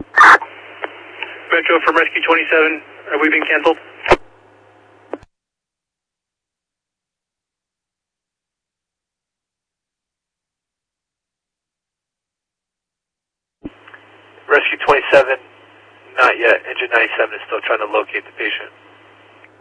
Metro from Rescue 27, have we been canceled? Rescue 27, not yet. Engine 97 is still trying to locate the patient.